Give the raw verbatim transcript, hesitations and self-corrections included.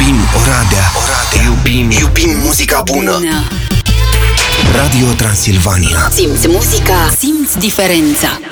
Iubim Oradea. Oradea. Iubim, iubim muzica bună. bună. Radio Transilvania. Simți muzica, simți diferența.